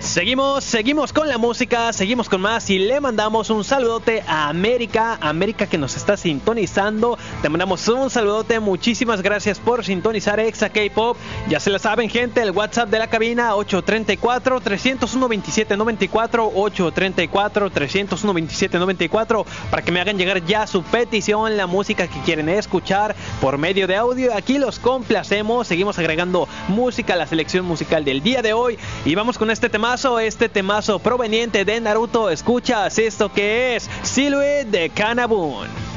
Seguimos con la música, seguimos con más y le mandamos un saludote a América que nos está sintonizando. Te mandamos un saludote, muchísimas gracias por sintonizar Exa K-Pop. Ya se la saben, gente, el WhatsApp de la cabina 834-301-2794, 834-301-2794, para que me hagan llegar ya su petición, la música que quieren escuchar por medio de audio. Aquí los complacemos, seguimos agregando música a la selección musical del día de hoy y vamos con este temazo proveniente de Naruto. Escuchas esto que es Silhouette de KANA-BOON.